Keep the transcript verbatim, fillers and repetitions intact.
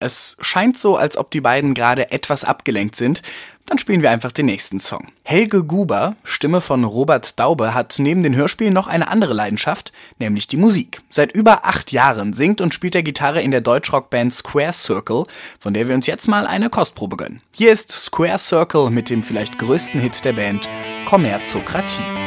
Es scheint so, als ob die beiden gerade etwas abgelenkt sind. Dann spielen wir einfach den nächsten Song. Helge Guber, Stimme von Robert Daube, hat neben den Hörspielen noch eine andere Leidenschaft, nämlich die Musik. Seit über acht Jahren singt und spielt er Gitarre in der Deutschrockband Square Circle, von der wir uns jetzt mal eine Kostprobe gönnen. Hier ist Square Circle mit dem vielleicht größten Hit der Band, Kommerzokratie.